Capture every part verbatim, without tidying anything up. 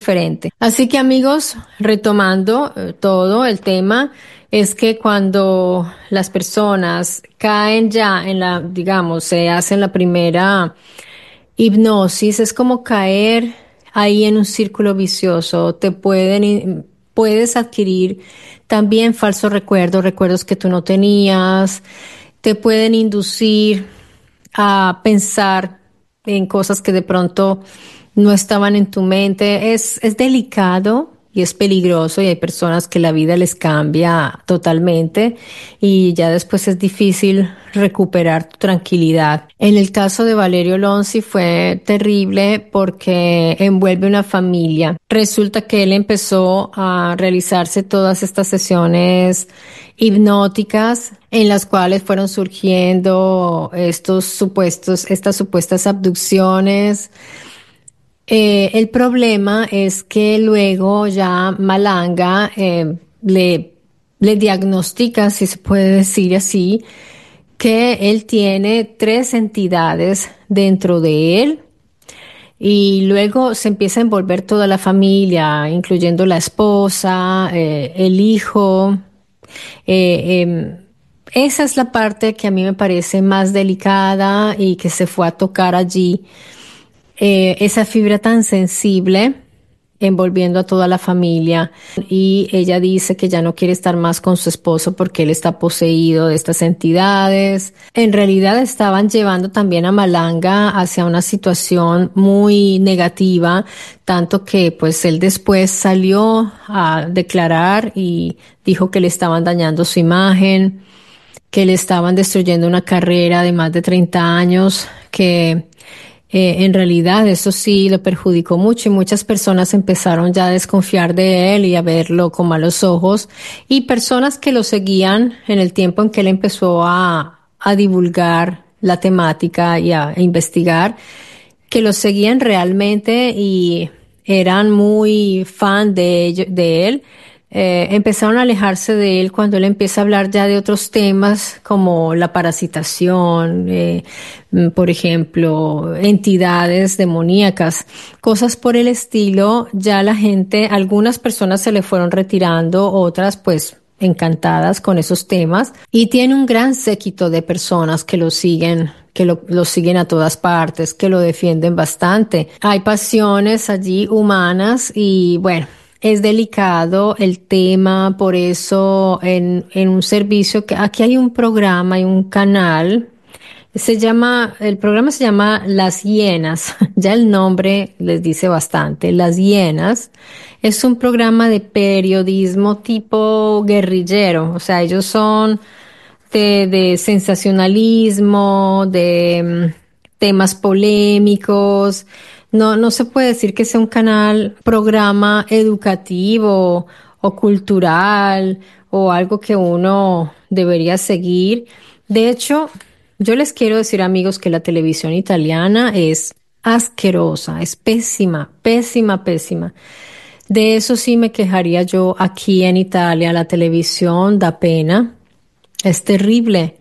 diferente. Así que amigos, retomando eh, todo el tema, es que cuando las personas caen ya en la, digamos, se hacen la primera hipnosis, es como caer ahí en un círculo vicioso. Te pueden, puedes adquirir también falsos recuerdos, recuerdos que tú no tenías, te pueden inducir a pensar en cosas que de pronto no estaban en tu mente. Es, es delicado y es peligroso y hay personas que la vida les cambia totalmente y ya después es difícil recuperar tu tranquilidad. En el caso de Valerio Lonzi fue terrible porque envuelve una familia. Resulta que él empezó a realizarse todas estas sesiones hipnóticas en las cuales fueron surgiendo estos supuestos, estas supuestas abducciones. Eh, el problema es que luego ya Malanga eh, le, le diagnostica, si se puede decir así, que él tiene tres entidades dentro de él y luego se empieza a envolver toda la familia, incluyendo la esposa, eh, el hijo. Eh, eh, esa es la parte que a mí me parece más delicada y que se fue a tocar allí, eh, esa fibra tan sensible envolviendo a toda la familia y ella dice que ya no quiere estar más con su esposo porque él está poseído de estas entidades. En realidad estaban llevando también a Malanga hacia una situación muy negativa, tanto que pues él después salió a declarar y dijo que le estaban dañando su imagen, que le estaban destruyendo una carrera de más de treinta años, que eh, en realidad eso sí lo perjudicó mucho y muchas personas empezaron ya a desconfiar de él y a verlo con malos ojos y personas que lo seguían en el tiempo en que él empezó a, a divulgar la temática y a, a investigar, que lo seguían realmente y eran muy fan de, ello- de él. Eh, empezaron a alejarse de él cuando él empieza a hablar ya de otros temas como la parasitación, eh, mm, por ejemplo, entidades demoníacas, cosas por el estilo. Ya la gente, algunas personas se le fueron retirando, otras pues encantadas con esos temas y tiene un gran séquito de personas que lo siguen, que lo, lo siguen a todas partes, que lo defienden bastante. Hay pasiones allí humanas y bueno, es delicado el tema, por eso en, en un servicio que aquí hay un programa, hay un canal, se llama, el programa se llama Las Hienas, ya el nombre les dice bastante, Las Hienas. Es un programa de periodismo tipo guerrillero, o sea, ellos son de, de sensacionalismo, de mm, temas polémicos. No, no se puede decir que sea un canal, programa educativo o cultural o algo que uno debería seguir. De hecho, yo les quiero decir, amigos, que la televisión italiana es asquerosa, es pésima, pésima, pésima. De eso sí me quejaría yo aquí en Italia. La televisión da pena. Es terrible.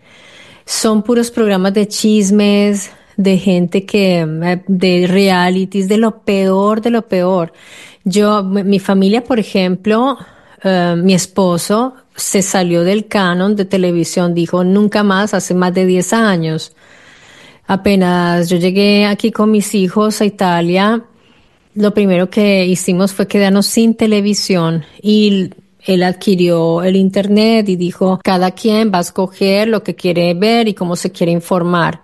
Son puros programas de chismes, de gente que, eh, de realities, de lo peor, de lo peor. Yo, mi mi familia, por ejemplo, eh, mi esposo se salió del canon de televisión, dijo nunca más, hace más de diez años. Apenas yo llegué aquí con mis hijos a Italia, lo primero que hicimos fue quedarnos sin televisión y él adquirió el internet y dijo, cada quien va a escoger lo que quiere ver y cómo se quiere informar.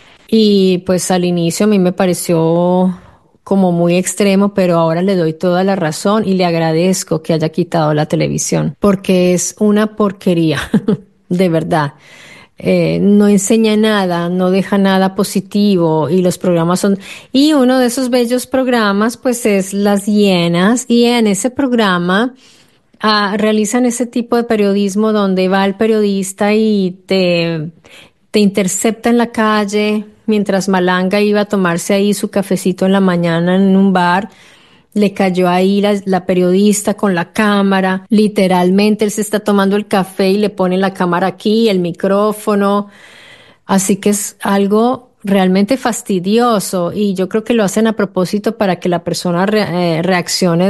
Y pues al inicio a mí me pareció como muy extremo, pero ahora le doy toda la razón y le agradezco que haya quitado la televisión, porque es una porquería, de verdad. Eh, no enseña nada, no deja nada positivo y los programas son... Y uno de esos bellos programas pues es Las Hienas y en ese programa ah, realizan ese tipo de periodismo donde va el periodista y te, te intercepta en la calle mientras Malanga iba a tomarse ahí su cafecito en la mañana en un bar. Le cayó ahí la, la periodista con la cámara, literalmente él se está tomando el café y le pone la cámara aquí, el micrófono, así que es algo realmente fastidioso y yo creo que lo hacen a propósito para que la persona re- eh, reaccione